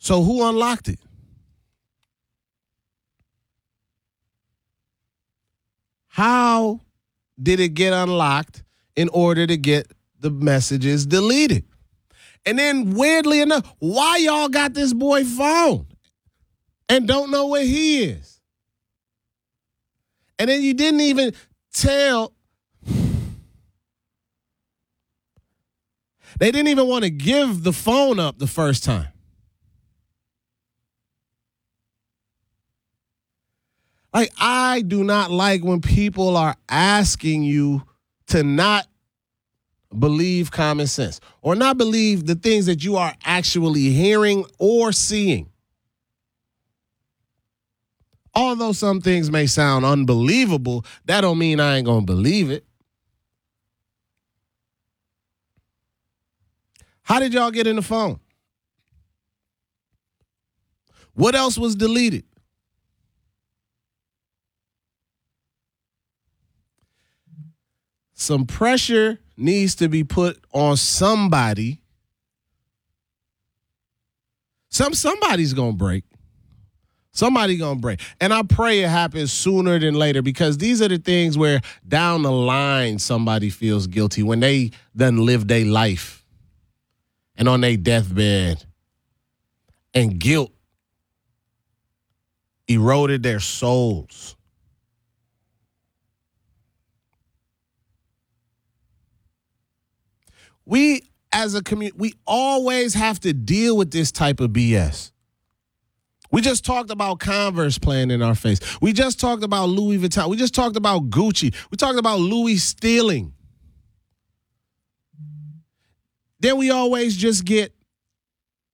So who unlocked it? How did it get unlocked in order to get the messages deleted? And then weirdly enough, why y'all got this boy phone and don't know where he is? And then you didn't even tell. They didn't even want to give the phone up the first time. Like, I do not like when people are asking you to not believe common sense or not believe the things that you are actually hearing or seeing. Although some things may sound unbelievable, that don't mean I ain't going to believe it. How did y'all get in the phone? What else was deleted? Some pressure needs to be put on somebody. Somebody's going to break. Somebody going to break. And I pray it happens sooner than later, because these are the things where down the line somebody feels guilty when they done live their life and on their deathbed and guilt eroded their souls. We, as a community, we always have to deal with this type of BS. We just talked about Converse playing in our face. We just talked about Louis Vuitton. We just talked about Gucci. We talked about Louis stealing. Then we always just get